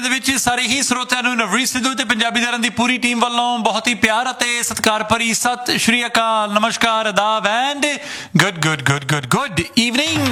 ਦੇ ਵਿੱਚ ਸਾਰੇ ਹੀ ਸਰੋਤਿਆਂ ਨੂੰ ਨਵਰੀਤ ਸਿੱਧੂ ਤੇ ਪੰਜਾਬੀ ਦਰਾਂ ਦੀ ਪੂਰੀ ਟੀਮ ਵੱਲੋਂ ਬਹੁਤ ਹੀ ਪਿਆਰ ਅਤੇ ਸਤਿਕਾਰ ਭਰੀ ਸਤਿ ਸ਼੍ਰੀ ਅਕਾਲ, ਨਮਸਕਾਰ, ਆਦਾਬ ਐਂਡ ਗੁੱਡ ਈਵਨਿੰਗ।